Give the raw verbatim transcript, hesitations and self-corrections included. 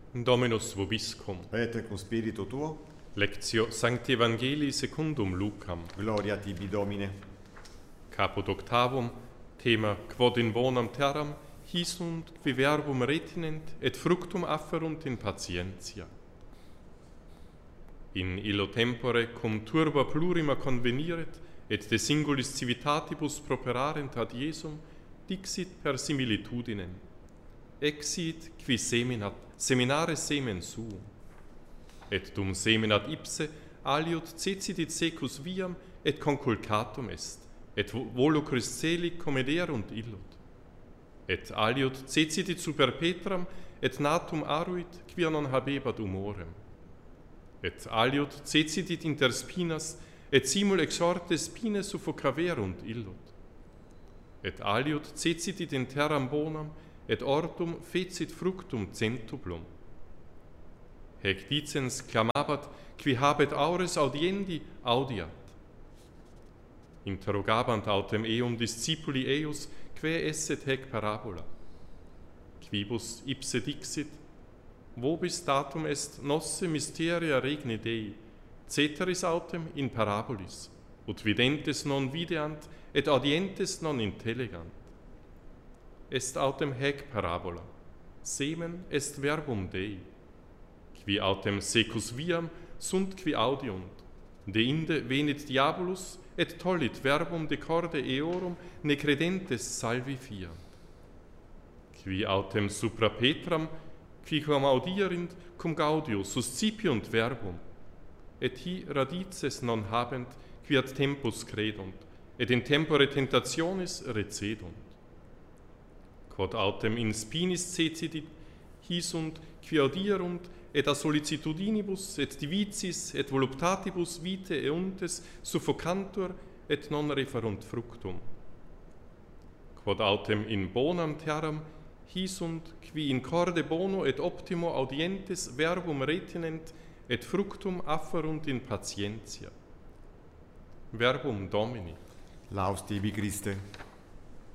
Dominus vobiscum. Et cum spiritu tuo, Lectio Sancti Evangelii secundum Lucam. gloria tibi Domine. Caput octavum, thema quod in bonam terram, hi sunt qui verbum retinent, et fructum afferunt in patientia. In illo tempore cum turba plurima conveniret, et de singulis civitatibus properarent ad Iesum, dixit per similitudinem. Exit qui seminat, seminare semen suum. Et dum seminat ipse, aliud cecidit secus viam, et conculcatum est, et volucris celi comederunt illud. Et aliud cecidit super Petram, et natum aruit, quia non habebat humorem. Et aliud cecidit inter spinas, et simul exorte spine suffocaverunt illud. Et aliud cecidit in terram bonam, et ortum fecit fructum centuplum. Hec dicens clamabat, qui habet aures audiendi, audiat. Interrogabant autem eum discipuli eius, quae esset hec parabola. Quibus ipse dixit, vobis datum est nosse mysteria regni Dei, ceteris autem in parabolis, ut videntes non videant, et audientes non intellegant. Est autem hec parabola, semen est verbum Dei, qui autem secus viam sunt qui audiunt, deinde venit diabolus, et tollit verbum de corde eorum, ne credentes salvi fiant. Qui autem supra Petram, qui quam audierint, cum gaudio suscipiunt verbum, et hi radices non habent, qui ad tempus credunt, et in tempore tentationis recedunt. Quod autem in spinis cecidit, hi sunt, qui audierunt, et a sollicitudinibus, et divicis, et voluptatibus vitae euntes suffocantur, et non referunt fructum. Quod autem in bonam terram, hi sunt, qui in corde bono et optimo audientes verbum retinent, et fructum afferunt in patientia. Verbum Domini. Laus tibi Christe.